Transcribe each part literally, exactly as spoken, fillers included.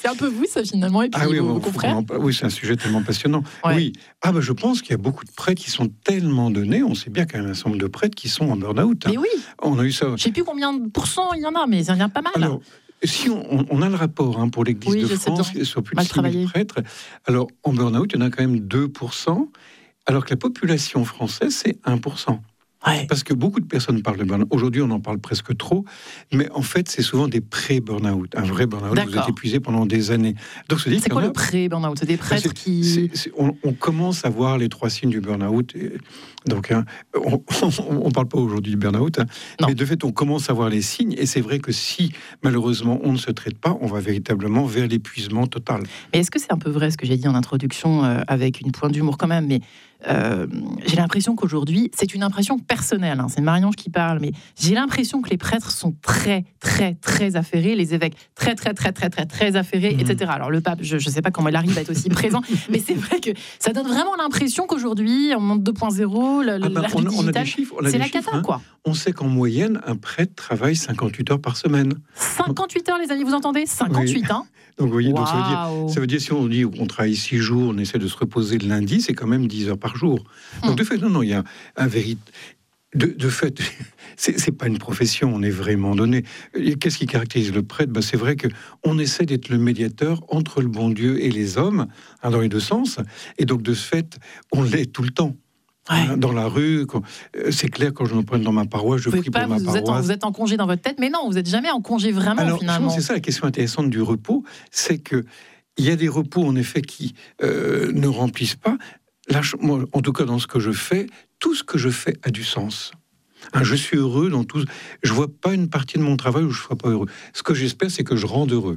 C'est un peu vous, ça, finalement, et puis ah oui, vos bon, confrères. Oui, c'est un sujet tellement passionnant. Ouais. Oui, ah bah, je pense qu'il y a beaucoup de prêtres qui sont tellement donnés. On sait bien qu'il y a un certain nombre de prêtres qui sont en burn-out. Mais oui. On a eu ça. Je ne sais plus combien de pourcents il y en a, mais il y en a pas mal. Alors, si on, on a le rapport hein, pour l'Église oui, de France, sur plus de six mille prêtres. Alors, en burn-out, il y en a quand même deux pour cent, alors que la population française, c'est un pour cent. Ouais. Parce que beaucoup de personnes parlent de burn-out. Aujourd'hui, on en parle presque trop, mais en fait, c'est souvent des pré-burn-out. Un vrai burn-out, vous êtes épuisé pendant des années. Donc, c'est c'est quoi a... le pré-burn-out? C'est des prêtres c'est, qui... C'est, c'est, on, on commence à voir les trois signes du burn-out. Et, donc, hein, on ne parle pas aujourd'hui du burn-out, hein, mais de fait, on commence à voir les signes. Et c'est vrai que si, malheureusement, on ne se traite pas, on va véritablement vers l'épuisement total. Mais est-ce que c'est un peu vrai ce que j'ai dit en introduction, euh, avec une pointe d'humour quand même, mais Euh, j'ai l'impression qu'aujourd'hui, c'est une impression personnelle, hein, c'est Marie-Ange qui parle, mais j'ai l'impression que les prêtres sont très, très, très affairés, les évêques très, très, très, très, très, très affairés, mmh. et cetera. Alors le pape, je ne sais pas comment il arrive à être aussi présent, mais c'est vrai que ça donne vraiment l'impression qu'aujourd'hui, en monde deux point zéro, le, ah ben, on, on a des chiffres, on a c'est des la chiffres, cata, hein. quoi. On sait qu'en moyenne, un prêtre travaille cinquante-huit heures par semaine. cinquante-huit heures, les amis, vous entendez? cinquante-huit, oui. hein Donc, vous voyez, wow. donc ça, veut dire, ça veut dire, si on dit qu'on travaille six jours, on essaie de se reposer le lundi, c'est quand même dix heures par jour. Donc, hum. de fait, non, non, il y a un véritable... De, de fait, c'est, c'est pas une profession, on est vraiment donné. Et qu'est-ce qui caractérise le prêtre? Ben, c'est vrai qu'on essaie d'être le médiateur entre le bon Dieu et les hommes, hein, dans les deux sens. Et donc, de ce fait, on l'est tout le temps. Ouais. Dans la rue, quand, c'est clair, quand je me prends dans ma paroisse, je prie pas, pour ma vous paroisse. Êtes en, vous êtes en congé dans votre tête, mais non, vous n'êtes jamais en congé vraiment, alors, finalement. C'est ça la question intéressante du repos, c'est que il y a des repos, en effet, qui euh, ne remplissent pas. Là, je, moi, en tout cas, dans ce que je fais, tout ce que je fais a du sens. Hein, je suis heureux dans tout. Je vois pas une partie de mon travail où je ne sois pas heureux. Ce que j'espère, c'est que je rende heureux.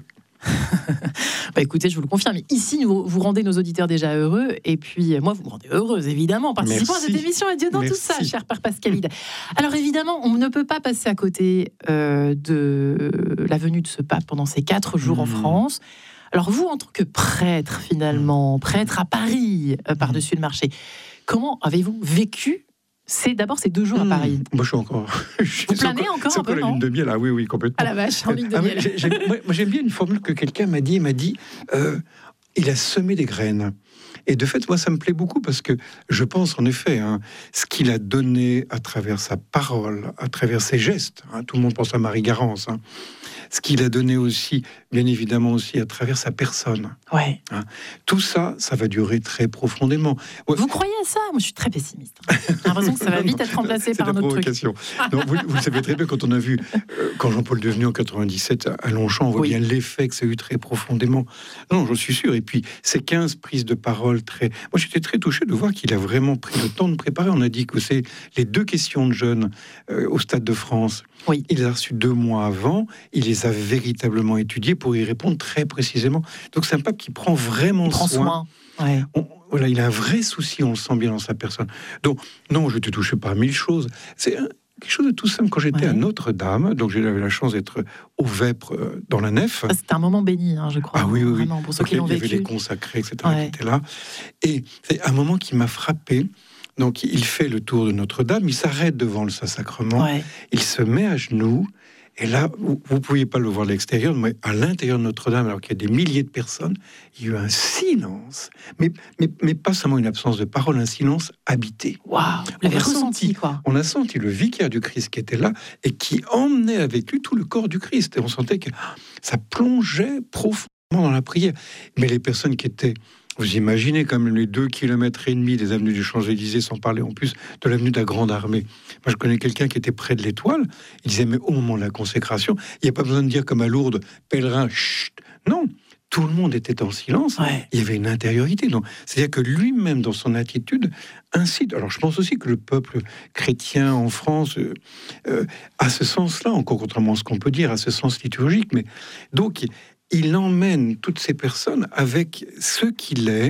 bah écoutez, je vous le confirme. Ici, vous, vous rendez nos auditeurs déjà heureux, et puis moi, vous me rendez heureuse, évidemment, en participant Merci. à cette émission. Adieu dans Merci. tout ça, cher père Pascalide. Alors évidemment, on ne peut pas passer à côté euh, de la venue de ce pape pendant ces quatre jours mmh. en France. Alors vous, en tant que prêtre, finalement, prêtre à Paris, euh, par-dessus le marché, comment avez-vous vécu C'est d'abord ces deux jours mmh, à Paris. Moi, je suis encore. Vous planez encore, encore un peu, la lune de miel, ah oui, oui, complètement. À la vache, en lune de ah, miel. J'ai, j'ai, moi, j'aime bien une formule que quelqu'un m'a dit. Il m'a dit, euh, il a semé des graines. Et de fait, moi, ça me plaît beaucoup parce que je pense, en effet, hein, ce qu'il a donné à travers sa parole, à travers ses gestes. Hein, tout le monde pense à Marie Garance. Hein, ce qu'il a donné aussi, bien évidemment aussi, à travers sa personne. Ouais. Hein, tout ça, ça va durer très profondément. Ouais. Vous croyez à ça? Moi, je suis très pessimiste. J'ai l'impression que ça va vite être remplacé par un autre truc. Non, vous, vous le savez très bien, quand on a vu, euh, quand Jean-Paul Devenu en quatre-vingt-dix-sept à Longchamp, on voit oui. bien l'effet que ça a eu très profondément. Non, j'en suis sûr. Et puis, ces quinze prises de parole très... Moi, j'étais très touché de voir qu'il a vraiment pris le temps de préparer. On a dit que c'est les deux questions de jeunes euh, au Stade de France. Oui. Il les a reçues deux mois avant. Il les a véritablement étudiées pour y répondre très précisément. Donc, c'est un pape qui prend vraiment il prend soin. soin. Ouais. On, voilà, il a un vrai souci, on le sent bien dans sa personne. Donc, non, je te touche par mille choses. C'est un, quelque chose de tout simple. Quand j'étais ouais. à Notre-Dame, donc j'avais la chance d'être au Vêpres, euh, dans la nef. Ça, c'était un moment béni, hein, je crois. Ah oui, oui, vraiment, pour ceux donc, qui l'ont vécu. Il y avait les consacrés, et cetera, ouais. qui étaient là. Et c'est un moment qui m'a frappé. Donc, il fait le tour de Notre-Dame, il s'arrête devant le Saint-Sacrement, ouais. il se met à genoux. Et là, vous ne pouviez pas le voir à l'extérieur, mais à l'intérieur de Notre-Dame, alors qu'il y a des milliers de personnes, il y a eu un silence. Mais, mais, mais pas seulement une absence de parole, un silence habité. Waouh, vous l'avez ressenti, quoi. On a senti le vicaire du Christ qui était là et qui emmenait avec lui tout le corps du Christ. Et on sentait que ça plongeait profondément dans la prière. Mais les personnes qui étaient... Vous imaginez quand même les deux kilomètres et demi des avenues des Champs-Élysées, sans parler en plus de l'avenue de la Grande Armée. Moi, je connais quelqu'un qui était près de l'Étoile. Il disait, mais au moment de la consécration, il n'y a pas besoin de dire comme à Lourdes, pèlerin, chut. Non, tout le monde était en silence. Ouais. Il y avait une intériorité. Donc, c'est-à-dire que lui-même, dans son attitude, incite. Alors, je pense aussi que le peuple chrétien en France euh, euh, a ce sens-là, encore contrairement à ce qu'on peut dire, a ce sens liturgique. Mais donc, il emmène toutes ces personnes avec ce qu'il est.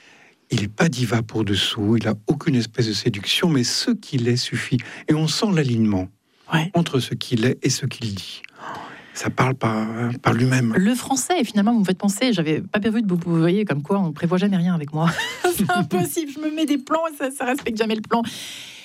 Il n'est pas diva pour dessous, il n'a aucune espèce de séduction, mais ce qu'il est suffit. Et on sent l'alignement ouais. entre ce qu'il est et ce qu'il dit. Ça parle par, par lui-même. Le français, finalement, vous me faites penser, j'avais pas prévu de vous, vous voyez, comme quoi on ne prévoit jamais rien avec moi. C'est impossible, je me mets des plans et ça ne respecte jamais le plan.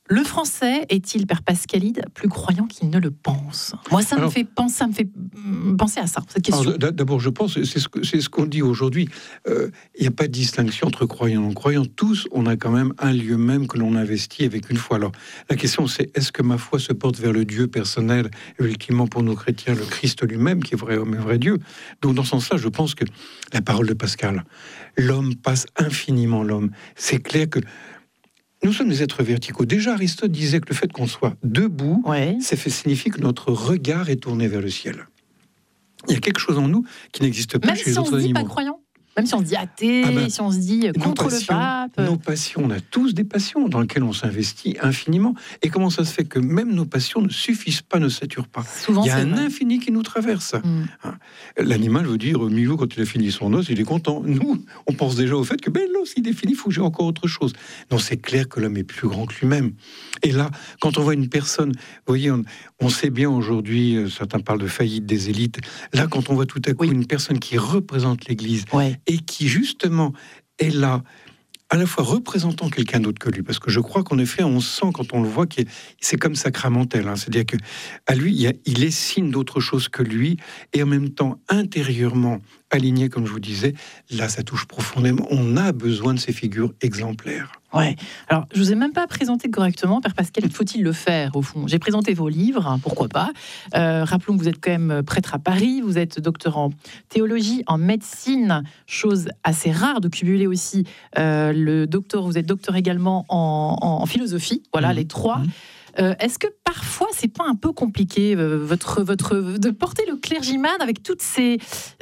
Le français est-il, Père Pascalide, plus croyant qu'il ne le pense? Moi, ça, alors, me fait penser, ça me fait penser à ça, cette question. Alors, d'abord, je pense, c'est ce, que, c'est ce qu'on dit aujourd'hui, il euh, n'y a pas de distinction entre croyants et non-croyants. Tous, on a quand même un lieu même que l'on investit avec une foi. Alors, la question, c'est est-ce que ma foi se porte vers le Dieu personnel, et ultimement pour nos chrétiens, le Christ lui-même, qui est vrai homme et vrai Dieu? Donc, dans ce sens-là, je pense que la parole de Pascal, l'homme passe infiniment l'homme. C'est clair que nous sommes des êtres verticaux. Déjà, Aristote disait que le fait qu'on soit debout, ouais. ça fait, signifie que notre regard est tourné vers le ciel. Il y a quelque chose en nous qui n'existe pas Même chez si les autres animaux. Même si on se dit pas croyant, même si on se dit athée, ah ben, si on se dit contre passions, le pape. Nos passions, on a tous des passions dans lesquelles on s'investit infiniment. Et comment ça se fait que même nos passions ne suffisent pas, ne saturent pas? Souvent, il y a un vrai. infini qui nous traverse. Mm. L'animal veut dire, Milou, quand il a fini son os, il est content. Nous, on pense déjà au fait que ben, l'os, il est fini, il faut que j'ai encore autre chose. Non, c'est clair que l'homme est plus grand que lui-même. Et là, quand on voit une personne, vous voyez, on, on sait bien aujourd'hui, certains parlent de faillite des élites. Là, quand on voit tout à coup oui. une personne qui représente l'Église, ouais. et qui justement est là, à la fois représentant quelqu'un d'autre que lui, parce que je crois qu'en effet, on sent quand on le voit que c'est comme sacramentel, hein, c'est-à-dire que à lui, il, y a, il est signe d'autre chose que lui, et en même temps intérieurement aligné, comme je vous disais, là, ça touche profondément. On a besoin de ces figures exemplaires. Ouais. Alors, je vous ai même pas présenté correctement, Père Pascal. Faut-il le faire au fond? J'ai présenté vos livres, hein, pourquoi pas. Euh, rappelons que vous êtes quand même prêtre à Paris. Vous êtes docteur en théologie, en médecine, chose assez rare de cumuler aussi euh, le docteur. Vous êtes docteur également en, en, en philosophie. Voilà, mmh. les trois. Mmh. Euh, est-ce que parfois c'est pas un peu compliqué euh, votre votre de porter le clergyman avec toutes ces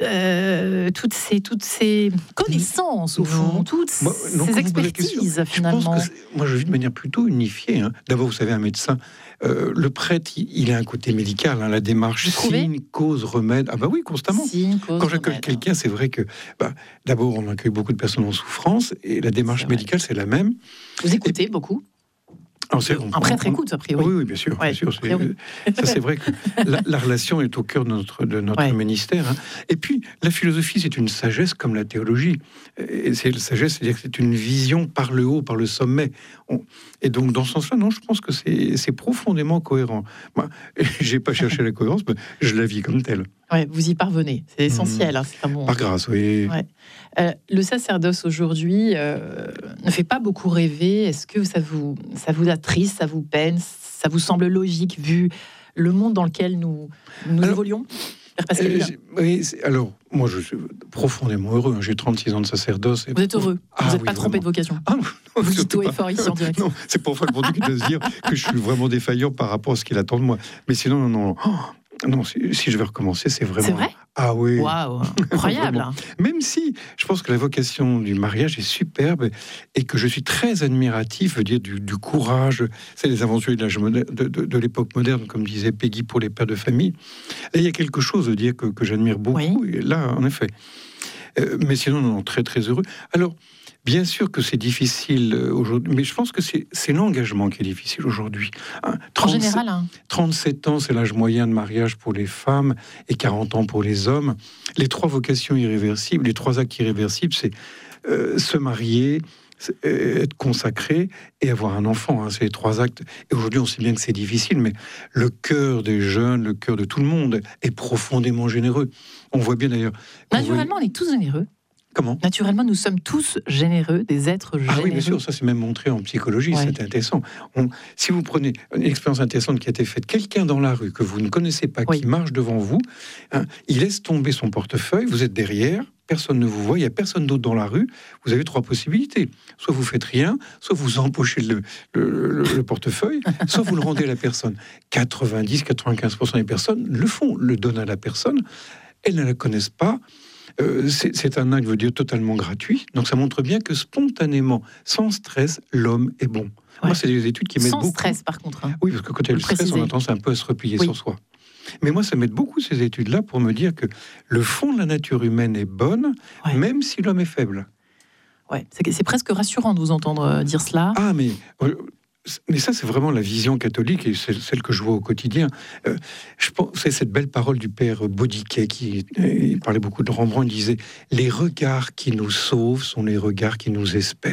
euh, toutes ces toutes ces connaissances au fond, non. toutes moi, non, ces expertises finalement? Je pense que moi je vis de manière plutôt unifiée. Hein. D'abord, vous savez, un médecin, euh, le prêtre, il, il a un côté médical, hein, la démarche signe, cause, remède. Ah bah oui, constamment. Signe, cause, Quand j'accueille quelqu'un, c'est vrai que bah, d'abord on accueille beaucoup de personnes en souffrance et la démarche c'est médicale c'est la même. Vous écoutez et, beaucoup? Alors, un prêtre écoute, a priori. Oui, oui, bien sûr. Ouais, bien sûr c'est, ça, c'est vrai que la, la relation est au cœur de notre, de notre ouais. ministère. Hein. Et puis, la philosophie, c'est une sagesse comme la théologie. Et c'est la sagesse, c'est-à-dire que c'est une vision par le haut, par le sommet. On, et donc, dans ce sens-là, non, je pense que c'est, c'est profondément cohérent. Moi, je n'ai pas cherché la cohérence, mais je la vis comme telle. Ouais, vous y parvenez, c'est essentiel. Mmh. Hein, c'est un bon... Par grâce, oui. Ouais. Euh, le sacerdoce aujourd'hui euh, ne fait pas beaucoup rêver. Est-ce que ça vous, ça vous attriste, ça vous peine, ça vous semble logique vu le monde dans lequel nous, nous alors, évoluons? euh, oui, alors, moi, je suis profondément heureux. J'ai trente-six ans de sacerdoce. Et vous êtes heureux? Ah, vous n'êtes oui, pas trompé de vocation? Ah, non, vous dites tout et fort ici en direct. Non, c'est pour faire le produit de se dire que je suis vraiment défaillant par rapport à ce qu'il attend de moi. Mais sinon, non, non. Oh, non, si, si je vais recommencer, c'est vraiment... C'est vrai? Ah oui. Waouh, incroyable. Même si, je pense que la vocation du mariage est superbe et que je suis très admiratif, veut dire du, du courage, c'est les aventuriers de, de, de, de l'époque moderne, comme disait Peggy pour les pères de famille. Là, il y a quelque chose de dire que, que j'admire beaucoup. Oui. Et là, en effet. Euh, mais sinon, non, très très heureux. Alors, bien sûr que c'est difficile aujourd'hui, mais je pense que c'est, c'est l'engagement qui est difficile aujourd'hui. Hein, trente, en général, hein. trente-sept ans, c'est l'âge moyen de mariage pour les femmes et quarante ans pour les hommes. Les trois vocations irréversibles, les trois actes irréversibles, c'est euh, se marier, être consacré et avoir un enfant. Hein, c'est les trois actes. Et aujourd'hui, on sait bien que c'est difficile, mais le cœur des jeunes, le cœur de tout le monde est profondément généreux. On voit bien d'ailleurs... Naturellement, voit... on est tous généreux. Comment ? Naturellement, nous sommes tous généreux, des êtres généreux. Ah oui, bien sûr, ça c'est même montré en psychologie, ouais. C'est intéressant. On, si vous prenez une expérience intéressante qui a été faite, quelqu'un dans la rue que vous ne connaissez pas, oui. qui marche devant vous, hein, il laisse tomber son portefeuille, vous êtes derrière, personne ne vous voit, il n'y a personne d'autre dans la rue, vous avez trois possibilités. Soit vous faites rien, soit vous empochez le, le, le, le portefeuille, soit vous le rendez à la personne. quatre-vingt-dix à quatre-vingt-quinze pour cent des personnes le font, le donnent à la personne, elles ne la connaissent pas. Euh, c'est, c'est un acte, je veux dire, totalement gratuit. Donc ça montre bien que spontanément, sans stress, l'homme est bon. Ouais. Moi, c'est des études qui m'aident beaucoup. Sans stress, par contre. Hein. Oui, parce que quand il y a le stress, préciser. On a tendance un peu à se replier oui. sur soi. Mais moi, ça m'aide beaucoup, ces études-là, pour me dire que le fond de la nature humaine est bonne, ouais. même si l'homme est faible. Ouais, c'est, c'est presque rassurant de vous entendre dire cela. Ah, mais... Euh, Mais ça, c'est vraiment la vision catholique et c'est celle que je vois au quotidien. Euh, je pense, c'est cette belle parole du père Baudiquet qui il parlait beaucoup de Rembrandt. Il disait « Les regards qui nous sauvent sont les regards qui nous espèrent. »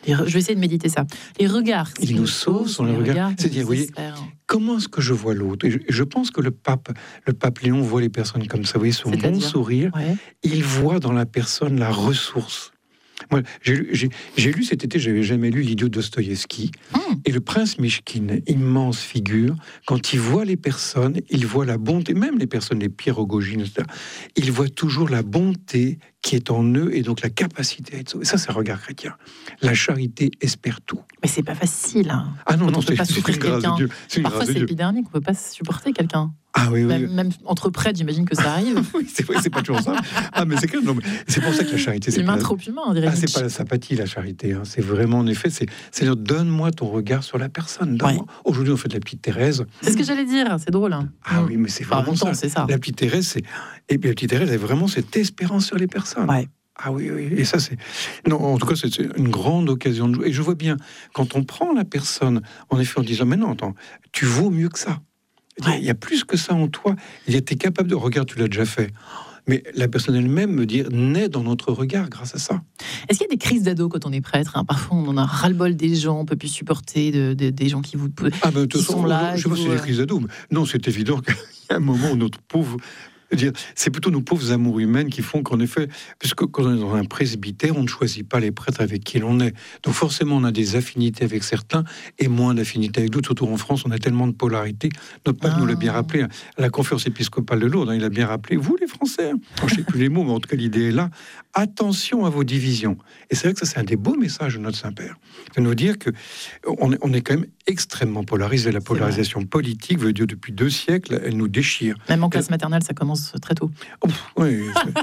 Je vais essayer de méditer ça. Les regards. Il nous sauve sur les regards. regards C'est-à-dire, vous voyez, comment est-ce que je vois l'autre ? Et je, je pense que le pape, le pape Léon voit les personnes comme ça. Vous voyez, son bon sourire, ouais. Il voit dans la personne la ressource. Moi, j'ai lu, j'ai, j'ai lu cet été, j'avais jamais lu L'idiot de Dostoïevski. Mmh. Et le prince Mychkine, immense figure, quand il voit les personnes, il voit la bonté, même les personnes, les Pierre-Ogogine, et cetera, il voit toujours la bonté qui est en eux et donc la capacité à être sauvé. Ça, c'est un regard chrétien. La charité espère tout. Mais c'est pas facile. Hein. Ah non, quand non, on peut c'est, pas souffrir quelqu'un. C'est Parfois, c'est épidermique, on peut pas supporter quelqu'un. Ah oui, oui. Même, même entre prêtres, j'imagine que ça arrive. Oui, c'est vrai, c'est pas toujours ça. Ah, mais c'est quand même, non, mais c'est pour ça que la charité, c'est humain pas, trop humain, on dirait. Ah, c'est pas la sympathie, la charité. Hein. C'est vraiment, en effet, c'est, c'est dire, donne-moi ton regard sur la personne. Ouais. Aujourd'hui, on fait de la petite Thérèse. C'est ce que j'allais dire, c'est drôle. Hein. Ah oui, mais c'est vraiment enfin, ça. c'est ça. La petite Thérèse, c'est et puis la petite Thérèse, c'est vraiment cette espérance sur les personnes. Ouais. Ah oui, oui, et ça c'est... Non, en tout cas, c'est une grande occasion de jouer. Et je vois bien, quand on prend la personne, en effet, en disant, mais non, attends, tu vaux mieux que ça. Il ouais. y, y a plus que ça en toi. Il était capable de... Regarde, tu l'as déjà fait. Mais la personne elle-même, me dire, naît dans notre regard grâce à ça. Est-ce qu'il y a des crises d'ado quand on est prêtre, hein? Parfois, on en a ras-le-bol des gens, on peut plus supporter de, de, des gens qui vous ah ben, qui sont façon, là. Je ne sais pas si c'est des crises d'ado, mais non, c'est évident qu'il y a un moment où notre pauvre... C'est plutôt nos pauvres amours humaines qui font qu'en effet, puisque quand on est dans un presbytère, on ne choisit pas les prêtres avec qui l'on est. Donc forcément, on a des affinités avec certains et moins d'affinités avec d'autres. Surtout en France, on a tellement de polarité. Notre pape ah. nous l'a bien rappelé à la conférence épiscopale de Lourdes. Hein, il a bien rappelé, vous les Français, hein, je ne sais plus les mots, mais en tout cas l'idée est là. Attention à vos divisions. Et c'est vrai que ça, c'est un des beaux messages de notre Saint-Père, de nous dire que on est, on est quand même extrêmement polarisé. La polarisation politique veut dire depuis deux siècles, elle nous déchire. Même en classe maternelle, ça commence très tôt. Oh, oui.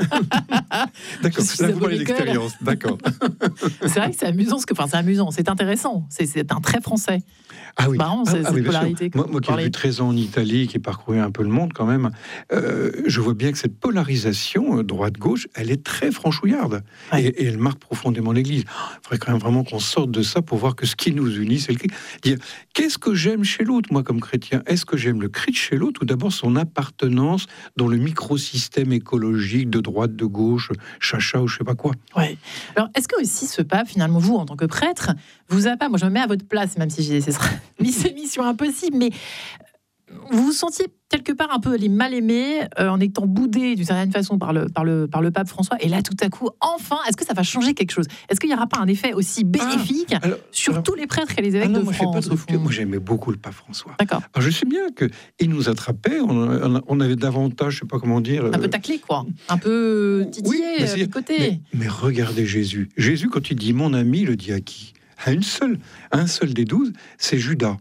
D'accord, là vous parlez d'expérience. D'accord. C'est vrai que c'est amusant, ce que, enfin c'est amusant, c'est intéressant. C'est, c'est un trait français. Ah oui, marrant, ah, c'est, ah, cette oui, polarité. Moi, moi qui ai vécu treize ans en Italie, qui ai parcouru un peu le monde quand même, euh, je vois bien que cette polarisation euh, droite-gauche, elle est très franchouillarde. Ouais. Et, et elle marque profondément l'Église. Il faudrait quand même vraiment qu'on sorte de ça pour voir que ce qui nous unit, c'est le Christ. Dire, qu'est-ce que j'aime chez l'autre, moi, comme chrétien ? Est-ce que j'aime le Christ chez l'autre ou d'abord son appartenance dans le microsystème écologique de droite, de gauche, chacha ou je sais pas quoi ? Ouais. Alors, est-ce que aussi ce pape, finalement, vous, en tant que prêtre, vous a pas, moi je me mets à votre place, même si j'ai, ce sera mission impossible, mais vous vous sentiez quelque part un peu les mal-aimés, euh, en étant boudés d'une certaine façon par le, par, le, par le pape François, et là tout à coup, enfin, est-ce que ça va changer quelque chose ? Est-ce qu'il n'y aura pas un effet aussi bénéfique ah, alors, sur alors, tous les prêtres et les évêques ah non, de moi, France je pas de, Moi j'aimais beaucoup le pape François. D'accord. Alors, je sais bien qu'il nous attrapait, on, on avait davantage, je sais pas comment dire... Un euh... peu taclé quoi, un peu titillé oui, du côté. Mais, mais regardez Jésus. Jésus, quand il dit « mon ami », il le dit à qui ? À une seule, un seul des douze, c'est Judas.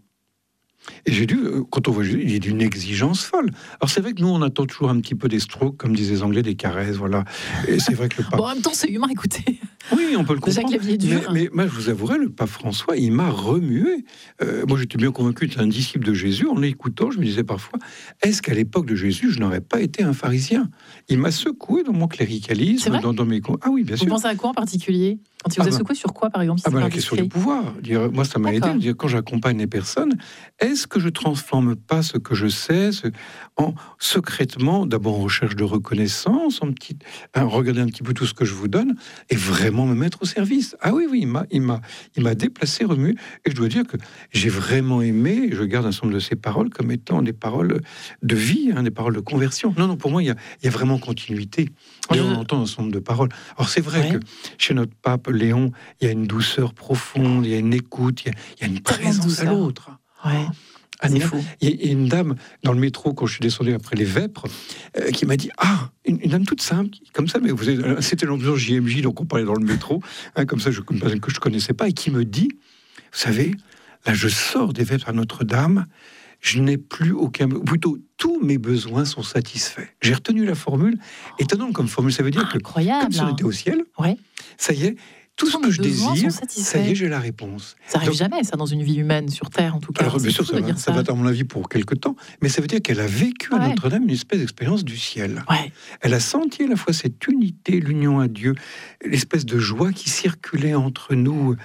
Et j'ai dû, quand on voit Jésus, il est d'une exigence folle. Alors c'est vrai que nous, on attend toujours un petit peu des strokes, comme disaient les Anglais, des caresses, voilà. Et c'est vrai que le pape... Bon, en même temps, c'est humain, écoutez. Oui, on peut le comprendre. Mais, mais moi, je vous avouerai, le pape François, il m'a remué. Euh, moi, j'étais bien convaincu d'être un disciple de Jésus. En l'écoutant, je me disais parfois, est-ce qu'à l'époque de Jésus, je n'aurais pas été un pharisien ? Il m'a secoué dans mon cléricalisme, dans, dans mes... Ah oui, bien sûr. Vous pensez à quoi en particulier ? Quand il vous ah a ben, secoué sur quoi, par exemple si ah ben, la question du pouvoir. Dire, moi, ça m'a D'accord. aidé. Dire, quand j'accompagne les personnes, est-ce que je transforme pas ce que je sais ce, en secrètement, d'abord en recherche de reconnaissance, en petit, hein, regarder un petit peu tout ce que je vous donne, et vraiment me mettre au service. Ah oui, oui, il m'a, il m'a, il m'a déplacé, remué, et je dois dire que j'ai vraiment aimé, et je garde un certain nombre de ces paroles comme étant des paroles de vie, hein, des paroles de conversion. Non, non, pour moi, il y a, il y a vraiment continuité. Et on entend un certain nombre de paroles. Alors c'est vrai ouais. que chez notre pape Léon, il y a une douceur profonde, il y a une écoute, il y a, il y a une présence à l'autre. Ouais. Ah, il y a une dame dans le métro, quand je suis descendu après les Vêpres, euh, qui m'a dit « Ah, une, une dame toute simple, comme ça, mais vous êtes, c'était l'ambiance J M J, donc on parlait dans le métro, hein, comme ça, je, une personne que je ne connaissais pas, et qui me dit, vous savez, là, je sors des Vêpres à Notre-Dame, je n'ai plus aucun... Plutôt, tous mes besoins sont satisfaits. » J'ai retenu la formule, étonnant comme formule, ça veut dire Incroyable, que, comme si on était au ciel, ouais. ça y est, tout ce que je désire, ça y est, j'ai la réponse. Ça arrive Donc, jamais, ça, dans une vie humaine, sur Terre, en tout cas. Alors, bien sûr, ça va, ça va être, à mon avis, pour quelque temps, mais ça veut dire qu'elle a vécu ouais. à Notre-Dame une espèce d'expérience du ciel. Ouais. Elle a senti à la fois cette unité, l'union à Dieu, l'espèce de joie qui circulait entre nous.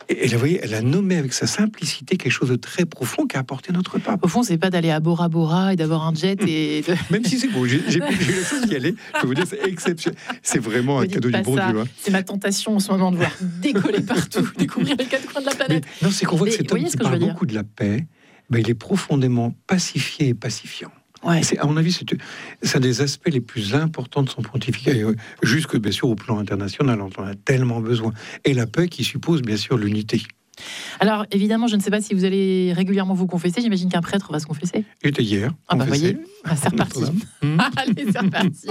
Et elle, vous voyez, elle a nommé avec sa simplicité quelque chose de très profond qu'a apporté notre pape. Au fond, c'est pas d'aller à Bora Bora et d'avoir un jet et de... Même si c'est beau, j'ai, j'ai, j'ai eu la chance d'y aller. Je peux vous dire, c'est exceptionnel. C'est vraiment un cadeau du bon ça. Dieu. Hein. C'est ma tentation en ce moment de voir décoller partout, découvrir les quatre coins de la planète. Mais, non, c'est qu'on voit Mais, que cet homme qui parle beaucoup de la paix, ben, il est profondément pacifié et pacifiant. Ouais. C'est, à mon avis, c'est, c'est un des aspects les plus importants de son pontificat, jusque bien sûr au plan international, on en a tellement besoin. Et la paix qui suppose bien sûr l'unité. Alors évidemment, je ne sais pas si vous allez régulièrement vous confesser, j'imagine qu'un prêtre va se confesser. Il était hier. Ah bah voyez, ah, c'est reparti. Mmh. Allez, c'est reparti.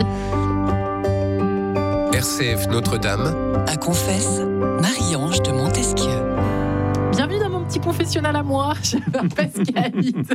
R C F Notre-Dame à confesse Marie-Ange de Montesquieu. Bienvenue dans mon petit confessionnal à moi, chère Pascalide.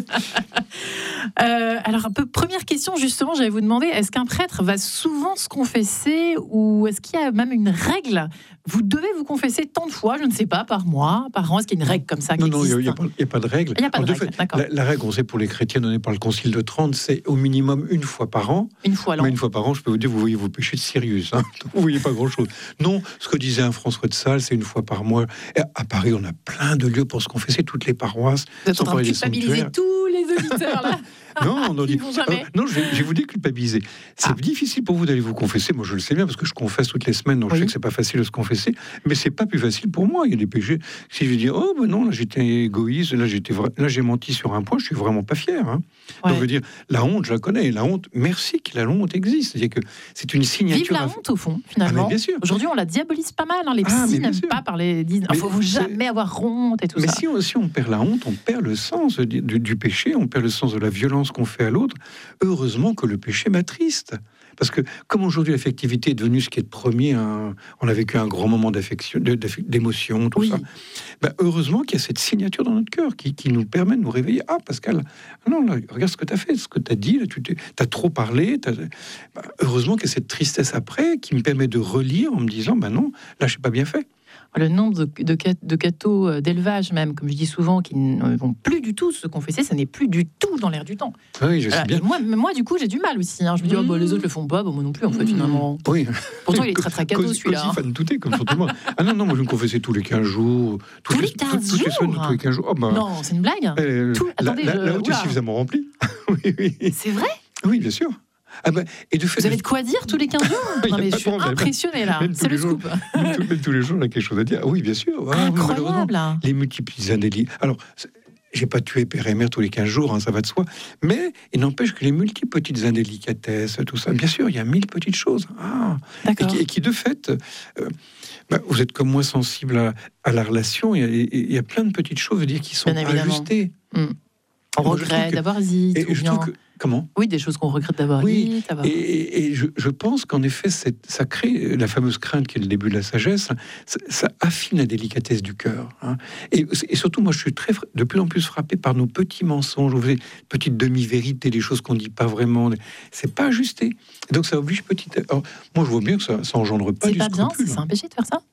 euh, alors, un peu, première question, justement, j'allais vous demander, est-ce qu'un prêtre va souvent se confesser ou est-ce qu'il y a même une règle ? Vous devez vous confesser tant de fois, je ne sais pas, par mois, par an. Est-ce qu'il y a une règle comme ça qui Non, existe ? non, il n'y a, a pas de règle. Il n'y a pas de, de règle, fait, d'accord. La, la règle, on sait, pour les chrétiens donnée par le Concile de Trente, c'est au minimum une fois par an. Une fois l'an. Mais une fois par an, je peux vous dire, vous voyez vos péchés de Sirius. Hein, vous ne voyez pas grand-chose. Non, ce que disait un François de Sales, c'est une fois par mois. Et à Paris, on a plein de lieux pour se confesser, toutes les paroisses. Vous êtes en train de culpabiliser tous les auditeurs, là. Non, on dit, jamais. Euh, non, je vais, je vais vous déculpabiliser. C'est ah. difficile pour vous d'aller vous confesser. Moi, je le sais bien parce que je confesse toutes les semaines, donc oui. Je sais que c'est pas facile de se confesser. Mais c'est pas plus facile pour moi. Il y a des péchés. Si je dis, oh ben non, là j'étais égoïste, là j'étais, vra... là j'ai menti sur un point, je suis vraiment pas fier. Hein. Ouais. Donc je veux dire, la honte, je la connais. La honte, merci que la honte existe. C'est-à-dire que c'est une signature. Vive la honte au fond, finalement. Ah, bien sûr. Aujourd'hui, on la diabolise pas mal. Hein. Les psys ah, n'aiment sûr. pas parler. Il ne faut jamais avoir honte et tout mais ça. Mais si on, si on perd la honte, on perd le sens du, du, du péché, on perd le sens de la violence qu'on fait à l'autre. Heureusement que le péché m'attriste. Parce que, comme aujourd'hui l'affectivité est devenue ce qui est de premier, un, on a vécu un grand moment d'affection, de, d'émotion, tout oui. ça. Ben, heureusement qu'il y a cette signature dans notre cœur qui, qui nous permet de nous réveiller. Ah, Pascal, non, là, regarde ce que tu as fait, ce que tu as dit, là, tu as trop parlé. T'as... Ben, heureusement qu'il y a cette tristesse après qui me permet de relire en me disant, ben non, là, je n'ai pas bien fait. Le nombre de, de, de cathos d'élevage, même, comme je dis souvent, qui ne vont plus du tout se confesser, ça n'est plus du tout dans l'air du temps. Oui, je sais bien. Moi, moi, du coup, j'ai du mal aussi. Hein. Je me dis, mmh. oh, bah, les autres le font pas, bah, moi non plus, en fait, finalement. Oui. Pourtant, il est très, très catho, celui-là. Aussi fan de touter, comme surtout moi. Ah non, non, moi, je me confessais tous les quinze jours. Tous les quinze jours Tous les quinze jours. Oh, bah, non, c'est une blague. Euh, tout... Attendez, la, je... la haute est suffisamment remplie. Oui, oui. C'est vrai ? Oui, bien sûr. Ah ben, et de fait, vous avez de quoi dire tous les quinze jours? Non mais je suis impressionnée là, c'est le scoop. Même, même tous les jours, on a quelque chose à dire. Oui, bien sûr. Ah, incroyable. Oui, les multiples indélits. Alors, j'ai pas tué père et mère tous les quinze jours, hein, ça va de soi. Mais il n'empêche que les multiples petites indélicatesses, tout ça, bien sûr, il y a mille petites choses. Ah, et, qui, et qui, de fait, euh, bah, vous êtes comme moi sensible à, à la relation. Il y, y a plein de petites choses, je veux dire, qui sont pas ajustées. Mmh. On regrette d'avoir dit. Et je trouve que comment ? Oui, des choses qu'on regrette d'avoir oui, dit. Et, et, et je, je pense qu'en effet, cette, ça crée la fameuse crainte qui est le début de la sagesse. Ça, ça affine la délicatesse du cœur. Hein. Et, et surtout, moi, je suis très, de plus en plus frappé par nos petits mensonges, vous voyez, petites demi-vérités, des choses qu'on ne dit pas vraiment. C'est pas ajusté. Et donc, ça oblige petit. Alors, moi, je vois bien que ça, ça engendre pas c'est du pas scrupule. C'est pas bien, c'est un péché de faire ça.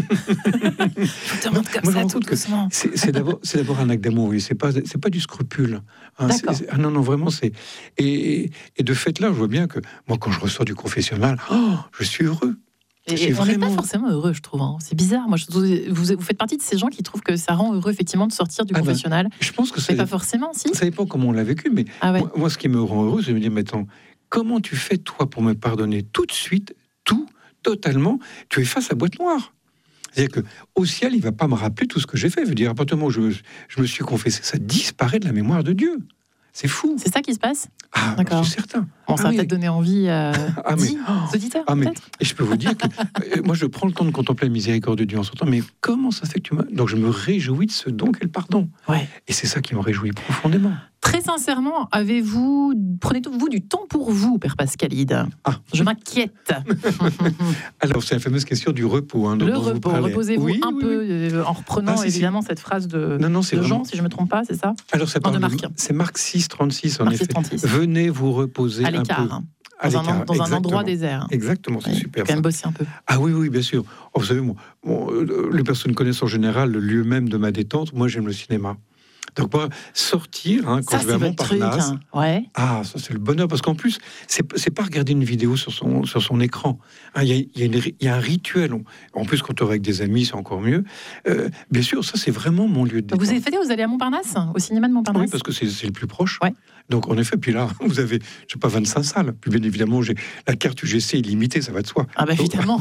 Je te montre comme moi, ça, tout doucement. C'est, c'est, d'abord, c'est d'abord un acte d'amour, oui. C'est pas, c'est pas du scrupule. Hein, c'est, c'est, ah non, non, vraiment, c'est. Et, et de fait, là, je vois bien que moi, quand je ressors du confessionnal, oh, je suis heureux. Et, et on n'est pas forcément heureux, je trouve. Hein. C'est bizarre. Moi, je trouve, vous, vous faites partie de ces gens qui trouvent que ça rend heureux, effectivement, de sortir du ah confessionnal. Ben, je pense que c'est pas forcément, si. Ça dépend comment on l'a vécu, mais ah ouais. moi, moi, ce qui me rend heureux, c'est de me dire, mais attends, comment tu fais, toi, pour me pardonner tout de suite, tout, totalement? Tu es face à boîte noire. C'est-à-dire qu'au ciel, il ne va pas me rappeler tout ce que j'ai fait. Je veux dire, à partir du moment où je, je me suis confessé, ça disparaît de la mémoire de Dieu. C'est fou. C'est ça qui se passe? Ah, d'accord. Je suis certain. Bon, ça ah, va oui. peut-être donner envie euh, ah, mais, aux auditeurs, ah, mais, peut-être. Et je peux vous dire que euh, moi, je prends le temps de contempler la miséricorde de Dieu en ce temps, mais comment ça se fait que tu m'as... Donc, je me réjouis de ce don qu'est le pardon. Ouais. Et c'est ça qui me réjouit profondément. Très sincèrement, avez-vous, prenez-vous du temps pour vous, Père Pascalide? Ah. Je m'inquiète. Alors, c'est la fameuse question du repos. Hein, le repos, vous reposez-vous oui, un oui, peu, oui. Euh, en reprenant ah, évidemment si. cette phrase de, non, non, de vraiment... Jean, si je ne me trompe pas, c'est ça? Alors, ça non, de Marc. De... C'est Marc six, trente-six, en Marc effet. six, trente-six. Venez vous reposer à l'écart, un peu. Hein. À dans, l'écart, un, dans un endroit désert. Exactement, c'est ouais, super. Quand même bosser un peu. Ah oui, oui, bien sûr. Oh, vous savez, moi, bon, les personnes connaissent en général le lieu même de ma détente. Moi, j'aime le cinéma. Donc moi, sortir, hein, quand ça, je vais à Montparnasse, hein. ouais. ah, ça c'est le bonheur, parce qu'en plus, c'est, c'est pas regarder une vidéo sur son, sur son écran. Il hein, y, y, y a un rituel. En plus, quand on est avec des amis, c'est encore mieux. Euh, bien sûr, ça c'est vraiment mon lieu de détente. Vous avez fait, vous allez à Montparnasse, au cinéma de Montparnasse? Oui, parce que c'est, c'est le plus proche. Ouais. Donc en effet, puis là, vous avez, je sais pas, vingt-cinq salles. Puis bien évidemment, j'ai la carte U G C illimitée, ça va de soi. Ah bah évidemment.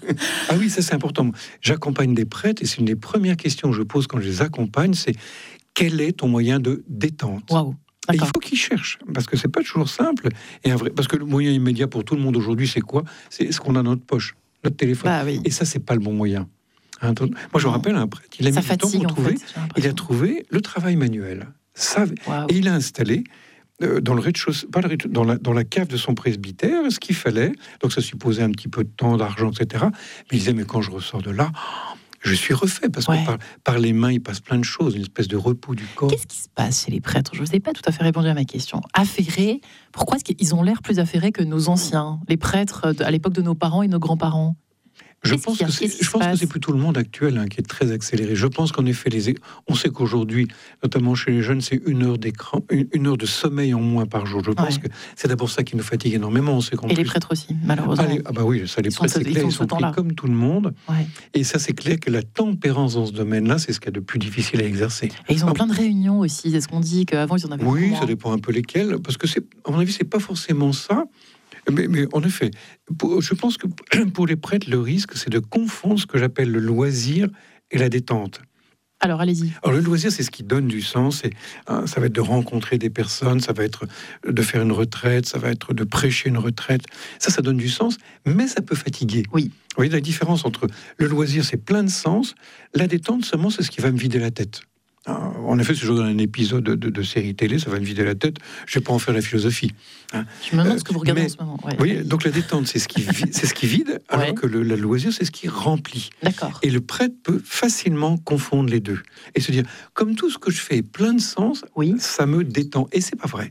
Ah oui, ça c'est important. J'accompagne des prêtres et c'est une des premières questions que je pose quand je les accompagne, c'est quel est ton moyen de détente? Waouh. Et il faut qu'ils cherchent, parce que c'est pas toujours simple. Et un vrai, parce que le moyen immédiat pour tout le monde aujourd'hui, c'est quoi? C'est ce qu'on a dans notre poche, notre téléphone. Bah oui. Et ça, c'est pas le bon moyen. Hein, moi, je me rappelle un prêtre, il a ça mis fatigue, du temps pour trouver. Fait, il a trouvé le travail manuel. Ça, wow. Et il a installé euh, dans le rez-de-chaussée, pas le rez-de- dans la dans la cave de son presbytère, ce qu'il fallait. Donc ça supposait un petit peu de temps, d'argent, et cetera. Mais il disait, mais quand je ressors de là, je suis refait, parce ouais. que par, par les mains, il passe plein de choses, une espèce de repos du corps. Qu'est-ce qui se passe chez les prêtres? Je ne vous ai pas tout à fait répondu à ma question. Affairés, pourquoi est-ce qu'ils ont l'air plus affairés que nos anciens, les prêtres à l'époque de nos parents et nos grands-parents? Je pense, que c'est, je pense que c'est plutôt le monde actuel hein, qui est très accéléré. Je pense qu'en effet, les, on sait qu'aujourd'hui, notamment chez les jeunes, c'est une heure d'écran, une, une heure de sommeil en moins par jour. Je pense ouais. que c'est d'abord ça qui nous fatigue énormément. On sait qu'en Et plus, les prêtres aussi, malheureusement. Ah, les, ah bah oui, ça les ils prêtres, sont, c'est clair, ils, ils sont pris comme tout le monde. Ouais. Et ça, c'est clair que la tempérance dans ce domaine-là, c'est ce qu'il y a de plus difficile à exercer. Et ils ont ah, plein de réunions aussi. Est-ce qu'on dit qu'avant, ils en avaient Oui, moins. Ça dépend un peu lesquelles. Parce que, c'est, à mon avis, c'est pas forcément ça. Mais, mais en effet, pour, je pense que pour les prêtres, le risque, c'est de confondre ce que j'appelle le loisir et la détente. Alors, allez-y. Alors, le loisir, c'est ce qui donne du sens. Et, hein, ça va être de rencontrer des personnes, ça va être de faire une retraite, ça va être de prêcher une retraite. Ça, ça donne du sens, mais ça peut fatiguer. Oui. Vous voyez la différence entre le loisir, c'est plein de sens. La détente, seulement, c'est ce qui va me vider la tête. En effet, si je regarde un épisode de, de, de série télé, ça va me vider la tête. Je ne vais pas en faire la philosophie. Hein. Je me demande euh, ce que vous regardez mais, en ce moment. Ouais. Oui, donc la détente, c'est ce qui, c'est ce qui vide, alors ouais. que le la loisir, c'est ce qui remplit. D'accord. Et le prêtre peut facilement confondre les deux et se dire, comme tout ce que je fais est plein de sens, oui. ça me détend. Et c'est pas vrai.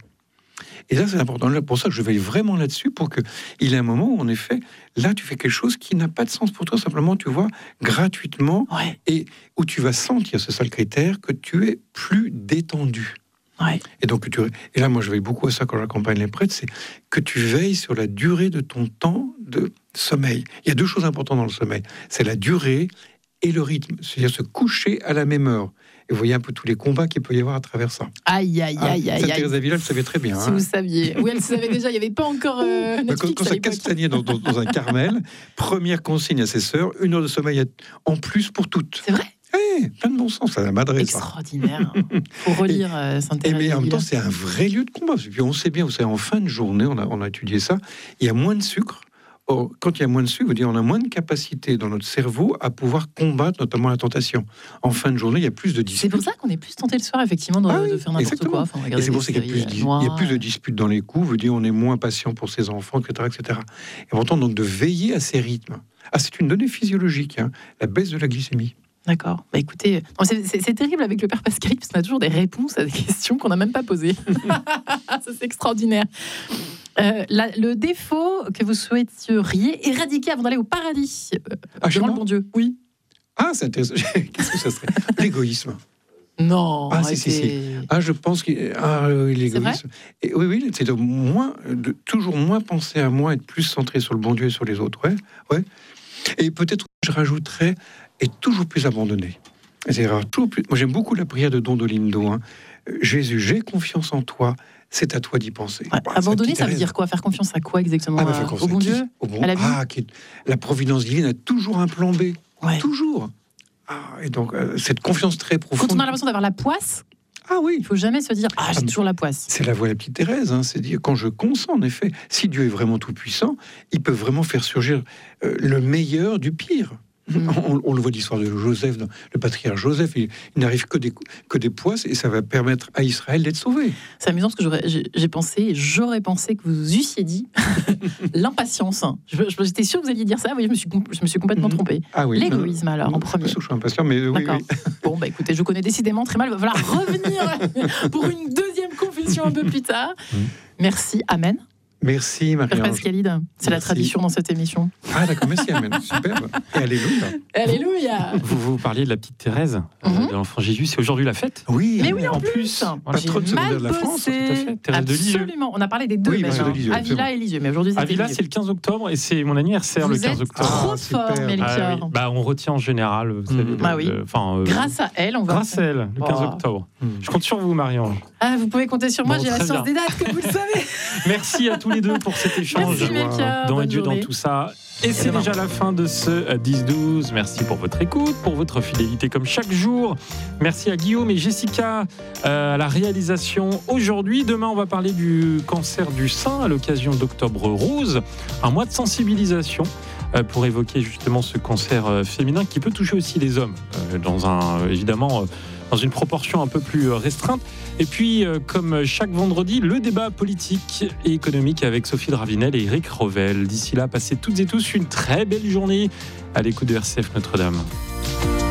Et là, c'est important. Là, pour ça que je veille vraiment là-dessus, pour qu'il ait un moment où, en effet, là, tu fais quelque chose qui n'a pas de sens pour toi, simplement, tu vois, gratuitement, ouais. et où tu vas sentir, c'est ça le critère, que tu es plus détendu. Ouais. Et donc, tu, et là, moi, je veille beaucoup à ça quand j'accompagne les prêtres, c'est que tu veilles sur la durée de ton temps de sommeil. Il y a deux choses importantes dans le sommeil. C'est la durée et le rythme, c'est-à-dire se coucher à la même heure. Et vous voyez un peu tous les combats qu'il peut y avoir à travers ça. Aïe, aïe, ah, aïe, aïe. Thérèse d'Avila, elle le savait très bien. Si hein. vous saviez. Oui, elle le savait déjà. Il n'y avait pas encore euh, Netflix. Quand, quand ça castagnait dans, dans, dans un Carmel, première consigne à ses sœurs, une heure de sommeil en plus pour toutes. C'est vrai. Oui, plein de bon sens, ça la m'adresse. Extraordinaire. Il faut relire euh, Sainte-Thérèse d'Avila. Mais en même temps, c'est un vrai lieu de combat. Puis on sait bien, vous savez, en fin de journée, on a, on a étudié ça, il y a moins de sucre. Or, quand il y a moins de sucre, on a moins de capacité dans notre cerveau à pouvoir combattre notamment la tentation. En fin de journée, il y a plus de disputes. C'est pour ça qu'on est plus tenté le soir, effectivement, de, ah oui, de faire n'importe exactement. quoi. Enfin, et c'est pour ça qu'il y a, plus, il y a plus de disputes dans les coups, veut dire on est moins patient pour ses enfants, et cetera, et cetera. Et pourtant, donc, de veiller à ces rythmes. Ah, c'est une donnée physiologique, hein, la baisse de la glycémie. D'accord. Bah écoutez, non, c'est, c'est, c'est terrible avec le père Pascal, parce qu'on a toujours des réponses à des questions qu'on n'a même pas posées. Ça, c'est extraordinaire. Euh, la, le défaut que vous souhaiteriez éradiquer avant d'aller au paradis, euh, ah, devant le bon Dieu. Oui. Ah, c'est intéressant. Qu'est-ce que ça serait? L'égoïsme. Non. Ah, si, si, si. Ah, je pense que ah, euh, l'égoïsme. Et, oui, oui, c'est de moins, de toujours moins penser à moi, être plus centré sur le bon Dieu et sur les autres. Ouais, ouais. Et peut-être je rajouterais être toujours plus abandonné. C'est rare, toujours plus. Moi, j'aime beaucoup la prière de Don Dolindo. Hein. Jésus, j'ai confiance en toi. C'est à toi d'y penser. Ouais, bah, abandonner, ça veut dire quoi? Faire confiance à quoi exactement? Ah, bah, faire confiance au bon à Dieu, au bon... à la vie. Ah, qui... La providence divine a toujours un plan B. Ouais. Toujours. Ah, et donc, euh, cette confiance très profonde. Quand on a l'impression d'avoir la poisse, ah oui, il faut jamais se dire ah, j'ai ah, toujours la poisse. C'est la voie de la petite Thérèse, hein, c'est dire quand je consens, en effet, si Dieu est vraiment tout puissant, il peut vraiment faire surgir euh, le meilleur du pire. Mmh. On, on le voit l'histoire de Joseph, le patriarche Joseph, il, il n'arrive que des, que des poisses et ça va permettre à Israël d'être sauvé. C'est amusant parce que j'aurais, j'ai, j'ai pensé, j'aurais pensé que vous eussiez dit l'impatience. Je, je, j'étais sûre que vous alliez dire ça, vous voyez, je me suis, je me suis complètement mmh. trompée. Ah oui, l'égoïsme non, alors non, en premier. Je suis impatient, mais oui, d'accord. Oui. Bon, bah écoutez, je connais décidément très mal. Il va falloir revenir pour une deuxième confession un peu plus tard. Mmh. Merci, amen. Merci Marie-Ange. Pascalide, c'est la tradition dans cette émission. Ah d'accord, merci Amen, superbe. Et alléluia. Alléluia. Vous, vous parliez de la petite Thérèse, euh, Mm-hmm. de l'enfant Jésus, c'est aujourd'hui la fête. Oui, mais oui, en, en plus, plus voilà. J'ai patronne secondaire de la France, tout à fait. Thérèse de Lisieux. Absolument, on a parlé des deux, Oui, même, Thérèse de hein. Lisieux, Avila et Lisieux, mais aujourd'hui c'est Avila, Lisieux. c'est le quinze octobre et c'est mon anniversaire Vous le quinze êtes octobre. trop Ah, super. fort, Melchior. Ah oui. Bah, on retient en général, vous savez. Mmh. le- Ah oui. le- enfin, euh, Grâce à elle, on va. grâce à elle, le quinze Oh. octobre. Mmh. Je compte sur vous, Marie-Ange. Ah, vous pouvez compter sur moi, Bon, j'ai la très science bien. des dates, comme vous le savez. Merci à tous les deux pour cet échange. Merci, Melchior. Dans Bonne et Dieu dans journée. tout ça. Et c'est déjà la fin de ce dix douze. Merci pour votre écoute, pour votre fidélité comme chaque jour. Merci à Guillaume et Jessica euh, à la réalisation aujourd'hui. Demain, on va parler du cancer du sein à l'occasion d'Octobre Rose, un mois de sensibilisation euh, pour évoquer justement ce cancer euh, féminin qui peut toucher aussi les hommes, euh, dans un euh, évidemment euh, dans une proportion un peu plus euh, restreinte. Et puis, euh, comme chaque vendredi, le débat politique et économique avec Sophie Dravinel et Eric Revel. D'ici là, passez toutes et tous une très belle journée à l'écoute de R C F Notre-Dame.